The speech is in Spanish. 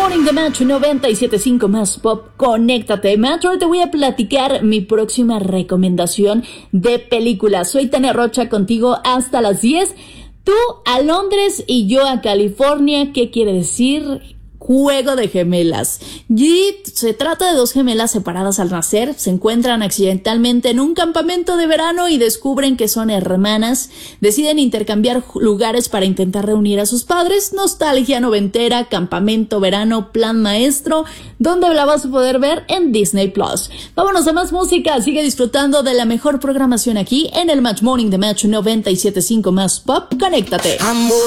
Morning de Metro 97.5 más pop. Conéctate, Metro. Te voy a platicar mi próxima recomendación de película. Soy Tania Rocha contigo hasta las 10. Tú a Londres y yo a California. ¿Qué quiere decir? Juego de gemelas. Y se trata de dos gemelas separadas al nacer. Se encuentran accidentalmente en un campamento de verano y descubren que son hermanas. Deciden intercambiar lugares para intentar reunir a sus padres. Nostalgia noventera, campamento verano, plan maestro, donde la vas a poder ver en Disney Plus. Vámonos a más música. Sigue disfrutando de la mejor programación aquí en el Match Morning de Match 97.5 más pop. Conéctate.